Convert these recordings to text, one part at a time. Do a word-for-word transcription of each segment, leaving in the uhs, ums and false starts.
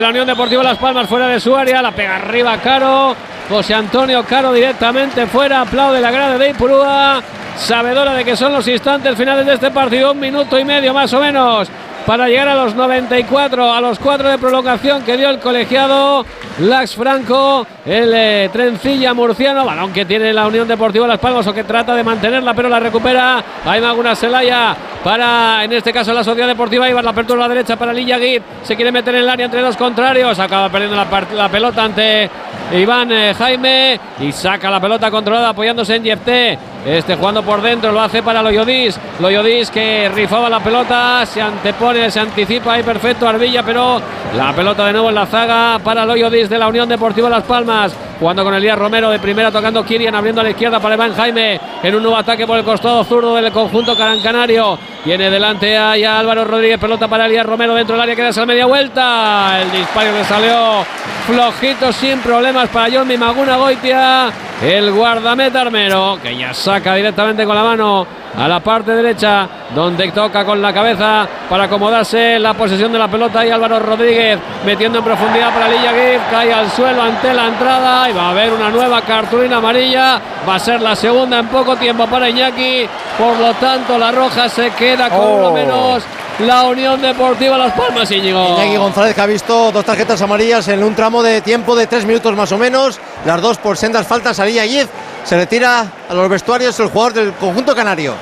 La Unión Deportiva Las Palmas fuera de su área, la pega arriba Caro, José Antonio Caro directamente fuera, aplaude la grada de Ipurúa, sabedora de que son los instantes finales de este partido, un minuto y medio más o menos para llegar a los noventa y cuatro, a los cuatro de prolongación que dio el colegiado Lax Franco, el eh, trencilla murciano, balón que tiene la Unión Deportiva Las Palmas o que trata de mantenerla pero la recupera Aimaguna Celaya para, en este caso, la Sociedad Deportiva Eibar, la apertura a la derecha para Lilla Guip, se quiere meter en el área entre dos contrarios, acaba perdiendo la, la pelota ante Iván eh, Jaime y saca la pelota controlada apoyándose en Yefté, este jugando por dentro, lo hace para Loyodis, Loyodis que rifaba la pelota, se antepone, se anticipa ahí perfecto Arbilla, pero la pelota de nuevo en la zaga para Loyodis de la Unión Deportiva Las Palmas, jugando con Elías Romero de primera, tocando Kirian, abriendo a la izquierda para Iván Jaime, en un nuevo ataque por el costado zurdo del conjunto canario, viene delante ahí a Álvaro Rodríguez, pelota para Elías Romero dentro del área, queda esa media vuelta, el disparo que salió flojito sin problemas para John Mimaguna Goitia, el guardameta armero, que ya saca directamente con la mano a la parte derecha, donde toca con la cabeza para acomodarse la posesión de la pelota, y Álvaro Rodríguez metiendo en profundidad para Lilla Guip, cae al suelo ante la entrada y va a haber una nueva cartulina amarilla, va a ser la segunda en poco tiempo para Iñaki, por lo tanto la roja se queda con oh. uno menos la Unión Deportiva Las Palmas. Íñigo Iñaki González, que ha visto dos tarjetas amarillas en un tramo de tiempo de tres minutos más o menos, las dos por sendas faltas a Lilla Guip, se retira a los vestuarios el jugador del conjunto canario.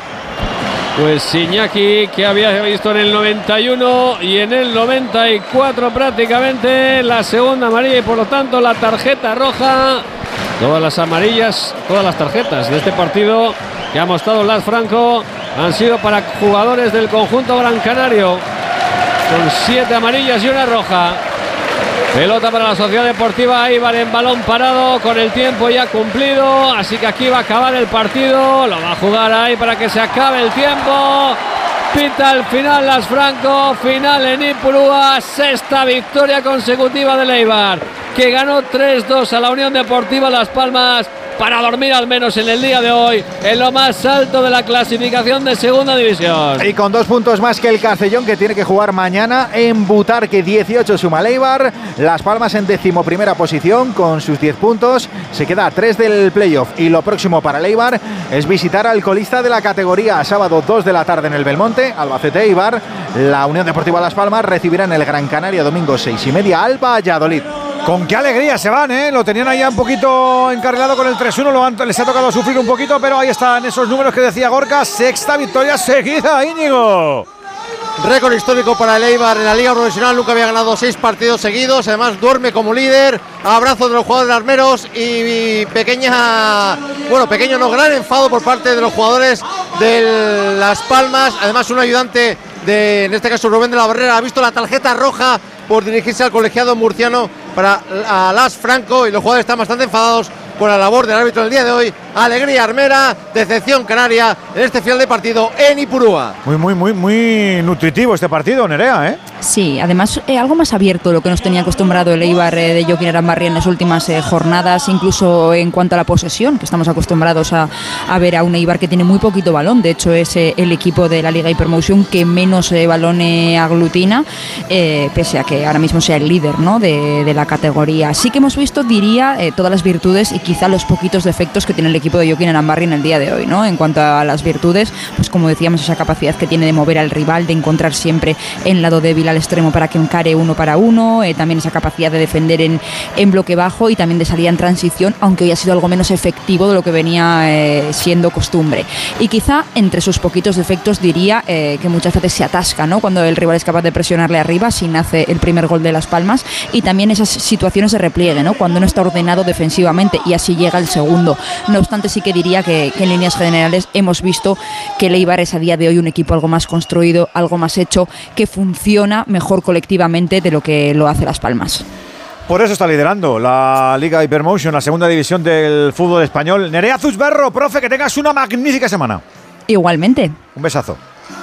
Pues Iñaki, que había visto en el noventa y uno y en el noventa y cuatro prácticamente la segunda amarilla y por lo tanto la tarjeta roja. Todas las amarillas, todas las tarjetas de este partido que ha mostrado Lax Franco han sido para jugadores del conjunto gran canario, con siete amarillas y una roja. Pelota para la Sociedad Deportiva Eibar en balón parado, con el tiempo ya cumplido, así que aquí va a acabar el partido, lo va a jugar ahí para que se acabe el tiempo. Pita el final Lax Franco, final en Ipurúa, sexta victoria consecutiva del Eibar, que ganó tres dos a la Unión Deportiva Las Palmas, para dormir al menos en el día de hoy en lo más alto de la clasificación de segunda división. Y con dos puntos más que el Castellón, que tiene que jugar mañana en Butarque, dieciocho suma el Eibar. Las Palmas en decimoprimera posición con sus diez puntos, se queda a tres del playoff, y lo próximo para el Eibar es visitar al colista de la categoría, sábado dos de la tarde en el Belmonte, Albacete Eibar. La Unión Deportiva Las Palmas recibirá en el Gran Canaria domingo seis y media al Valladolid. Con qué alegría se van, ¿eh? Lo tenían ahí un poquito encarrilado con el tres uno, lo han, les ha tocado sufrir un poquito, pero ahí están esos números que decía Gorka, sexta victoria seguida, Íñigo. Récord histórico para el Eibar en la Liga Profesional, nunca había ganado seis partidos seguidos, además duerme como líder, abrazo de los jugadores armeros y, y pequeña, bueno, pequeño no, gran enfado por parte de los jugadores de Las Palmas, además un ayudante de, en este caso Rubén de la Barrera, ha visto la tarjeta roja por dirigirse al colegiado murciano para a Lax Franco, y los jugadores están bastante enfadados con la labor del árbitro del día de hoy. Alegría armera, decepción canaria en este final de partido en Ipurúa. Muy, muy, muy, muy nutritivo este partido, Nerea, ¿eh? Sí, además eh, algo más abierto de lo que nos tenía acostumbrado el Eibar eh, de Jokin Arambarri en las últimas eh, jornadas, incluso en cuanto a la posesión, que estamos acostumbrados a, a ver a un Eibar que tiene muy poquito balón. De hecho es eh, el equipo de la Liga Hypermotion que menos eh, balón eh, aglutina, eh, pese a que ahora mismo sea el líder, ¿no?, de, de la categoría. Sí que hemos visto, diría, eh, todas las virtudes y quizá los poquitos defectos que tiene el equipo de Jokin Arambarri en el día de hoy, ¿no? En cuanto a las virtudes, pues como decíamos, esa capacidad que tiene de mover al rival, de encontrar siempre en lado débil al extremo para que encare uno para uno, eh, también esa capacidad de defender en, en bloque bajo y también de salir en transición, aunque hoy ha sido algo menos efectivo de lo que venía eh, siendo costumbre. Y quizá entre sus poquitos defectos diría eh, que muchas veces se atasca, ¿no?, cuando el rival es capaz de presionarle arriba, sin hace el primer gol de Las Palmas, y también esas situaciones de repliegue, ¿no?, cuando no está ordenado defensivamente, y así llega el segundo. No obstante, sí que diría que, que en líneas generales hemos visto que el Eibar es a día de hoy un equipo algo más construido, algo más hecho, que funciona mejor colectivamente de lo que lo hace Las Palmas. Por eso está liderando la Liga Hypermotion, la segunda división del fútbol español. Nerea Zusberro, profe, que tengas una magnífica semana. Igualmente. Un besazo.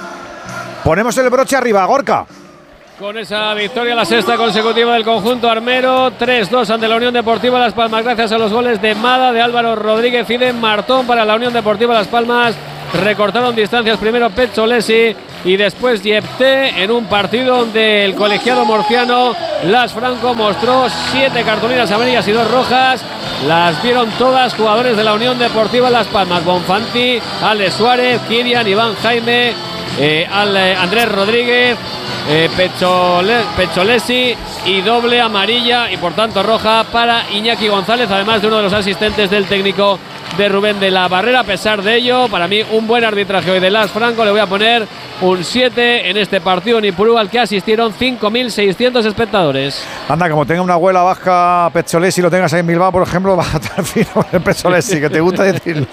Ponemos el broche arriba, Gorka. Con esa victoria, la sexta consecutiva del conjunto armero, tres dos ante la Unión Deportiva Las Palmas, gracias a los goles de Mada, de Álvaro Rodríguez y de Martón para la Unión Deportiva Las Palmas. Recortaron distancias primero Pezzolesi y después Yepté, en un partido donde el colegiado murciano Las Franco mostró siete cartulinas amarillas y dos rojas. Las vieron todas jugadores de la Unión Deportiva Las Palmas: Bonfanti, Ale Suárez, Kirian, Iván Jaime, eh, Ale, Andrés Rodríguez, eh, Pechole, Pecholesi, y doble amarilla y por tanto roja para Iñaki González, además de uno de los asistentes del técnico de Rubén de la Barrera. A pesar de ello, para mí un buen arbitraje hoy de Las Franco. Le voy a poner un siete en este partido en Ipurú, al que asistieron cinco mil seiscientos espectadores. Anda, como tenga una abuela vasca Pecholesi, lo tengas ahí en Bilbao, por ejemplo, va a estar fino el Pecholesi, que te gusta decirlo.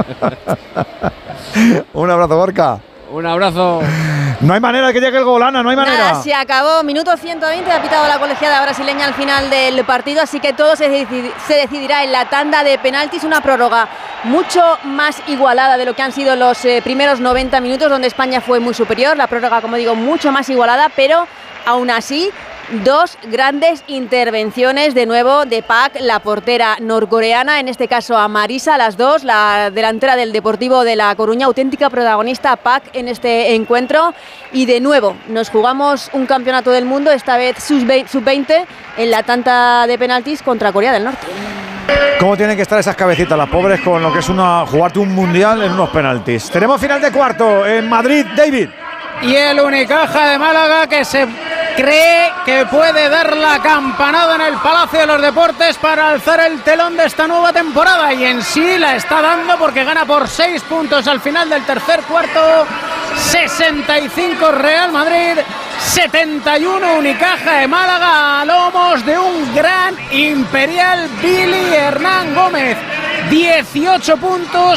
Un abrazo, Gorka. Un abrazo. No hay manera de que llegue el gol, Ana, no hay manera. Nada, se acabó, minuto ciento veinte, ha pitado la colegiada brasileña al final del partido, así que todo se, decid se decidirá en la tanda de penaltis, una prórroga mucho más igualada de lo que han sido los eh, primeros noventa minutos, donde España fue muy superior. La prórroga, como digo, mucho más igualada, pero aún así dos grandes intervenciones de nuevo de Pak, la portera norcoreana, en este caso a Marisa, las dos, la delantera del Deportivo de La Coruña, auténtica protagonista Pak en este encuentro. Y de nuevo nos jugamos un campeonato del mundo, esta vez sub veinte, en la tanda de penaltis contra Corea del Norte. ¿Cómo tienen que estar esas cabecitas, las pobres, con lo que es una jugarte un mundial en unos penaltis? Tenemos final de cuarto en Madrid, David. Y el Unicaja de Málaga, que se cree que puede dar la campanada en el Palacio de los Deportes para alzar el telón de esta nueva temporada, y en sí la está dando porque gana por seis puntos al final del tercer cuarto. Sesenta y cinco Real Madrid, setenta y uno Unicaja de Málaga, a lomos de un gran imperial Billy Hernán Gómez. dieciocho puntos,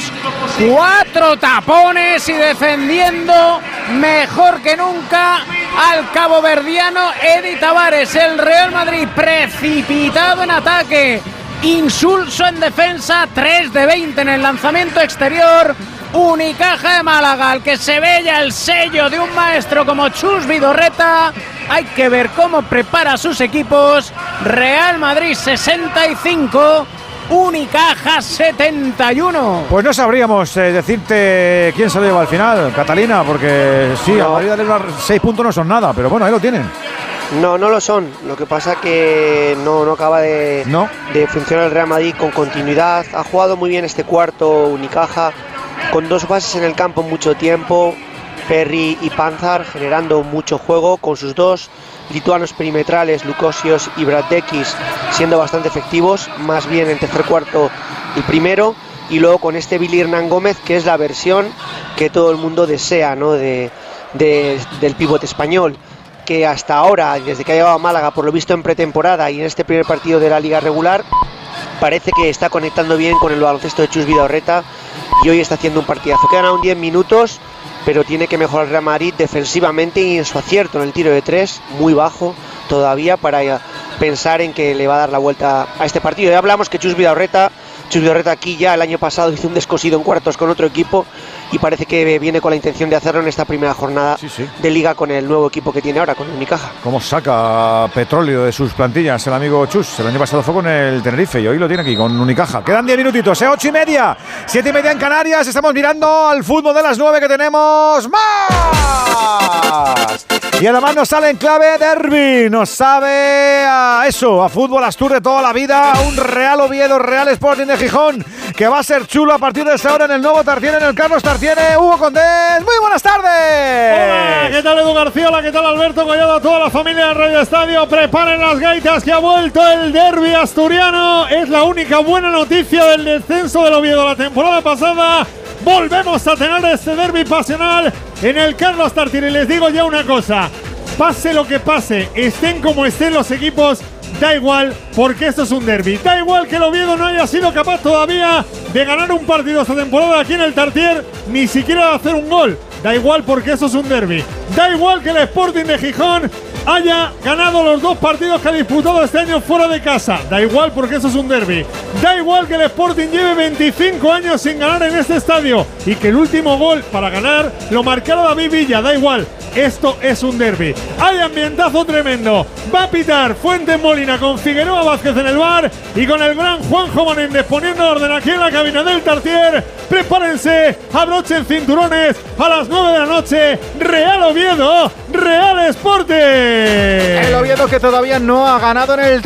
cuatro tapones y defendiendo mejor que nunca al caboverdiano Edi Tavares. El Real Madrid precipitado en ataque, insulso en defensa, tres de veinte en el lanzamiento exterior. Unicaja de Málaga, al que se ve ya el sello de un maestro como Chus Vidorreta. Hay que ver cómo prepara sus equipos. Real Madrid sesenta y cinco, Unicaja setenta y uno. Pues no sabríamos eh, decirte quién se lo lleva al final, Catalina, porque sí, no. A Madrid darle seis puntos no son nada, pero bueno, ahí lo tienen. No, no lo son. Lo que pasa que no, no acaba de, no. de funcionar el Real Madrid con continuidad. Ha jugado muy bien este cuarto Unicaja, con dos bases en el campo mucho tiempo, Perry y Panzar, generando mucho juego, con sus dos lituanos perimetrales, Lukosios y Bradekis, siendo bastante efectivos, más bien en tercer cuarto y primero, y luego con este Billy Hernán Gómez, que es la versión que todo el mundo desea, ¿no? de, de, del pivote español, que hasta ahora, desde que ha llegado a Málaga, por lo visto en pretemporada y en este primer partido de la liga regular, parece que está conectando bien con el baloncesto de Chus Vidorreta, y hoy está haciendo un partidazo. Quedan aún diez minutos, pero tiene que mejorar el Real Madrid defensivamente y en su acierto en el tiro de tres, muy bajo todavía, para pensar en que le va a dar la vuelta a este partido. Ya hablamos que Chus Vidorreta, Chus Vidorreta aquí ya el año pasado hizo un descosido en cuartos con otro equipo, y parece que viene con la intención de hacerlo en esta primera jornada sí, sí. de liga con el nuevo equipo que tiene ahora, con el Unicaja. ¿Cómo saca petróleo de sus plantillas el amigo Chus? El año pasado fue con el Tenerife y hoy lo tiene aquí con Unicaja. Quedan diez minutitos, ¿eh? ocho y media, siete y media en Canarias. Estamos mirando al fútbol de las nueve, que tenemos más. Y además nos sale en clave derbi, nos sabe a eso, a fútbol Astur de toda la vida, a un Real Oviedo, Real Sporting de Gijón, que va a ser chulo a partir de esta hora en el nuevo Tartiere, en el Carlos Tartiere. Hugo Condés, muy buenas tardes. Hola, ¿qué tal Edu García? Hola, ¿qué tal Alberto Collado? A toda la familia de Radio Estadio, preparen las gaitas que ha vuelto el derbi asturiano. Es la única buena noticia del descenso del Oviedo la temporada pasada. Volvemos a tener este derbi pasional en el Carlos Tartiere. Y les digo ya una cosa, pase lo que pase, estén como estén los equipos, da igual, porque esto es un derbi. Da igual que el Oviedo no haya sido capaz todavía de ganar un partido esta temporada aquí en el Tartiere, ni siquiera de hacer un gol. Da igual, porque eso es un derbi. Da igual que el Sporting de Gijón haya ganado los dos partidos que ha disputado este año fuera de casa. Da igual porque eso es un derbi. Da igual que el Sporting lleve veinticinco años sin ganar en este estadio y que el último gol para ganar lo marcara David Villa. Da igual. Esto es un derbi. Hay ambientazo tremendo. Va a pitar Fuentes Molina con Figueroa Vázquez en el bar y con el gran Juanjo Menéndez poniendo orden aquí en la cabina del Tartier. Prepárense, abrochen cinturones. A las nueve de la noche, Real Oviedo, Real Sporting. El Oviedo que todavía no ha ganado en el